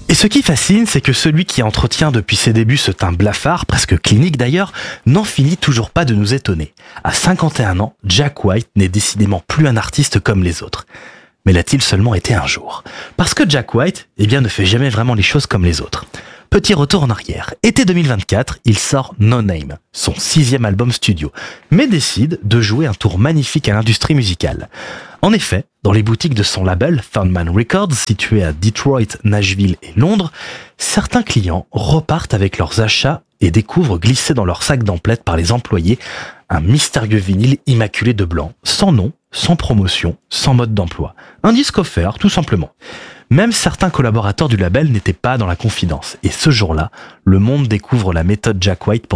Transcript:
Et ce qui fascine, c'est que celui qui entretient depuis ses débuts ce teint blafard, presque clinique d'ailleurs, n'en finit toujours pas de nous étonner. À 51 ans, Jack White n'est décidément plus un artiste comme les autres. Mais l'a-t-il seulement été un jour ? Parce que Jack White, ne fait jamais vraiment les choses comme les autres. Petit retour en arrière. Été 2024, il sort No Name, son 6e album studio, mais décide de jouer un tour magnifique à l'industrie musicale. En effet, dans les boutiques de son label, Foundman Records, situé à Detroit, Nashville et Londres, certains clients repartent avec leurs achats et découvrent glissé dans leur sac d'emplettes par les employés un mystérieux vinyle immaculé de blanc, sans nom, sans promotion, sans mode d'emploi. Un disque offert, tout simplement. Même certains collaborateurs du label n'étaient pas dans la confidence. Et ce jour-là, le monde découvre la méthode Jack White